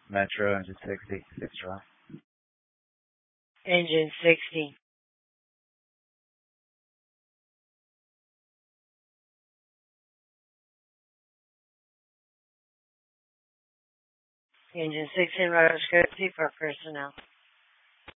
Metro, engine 60, 6 drive. Engine 60. Engine 6 in radar scope, for personnel.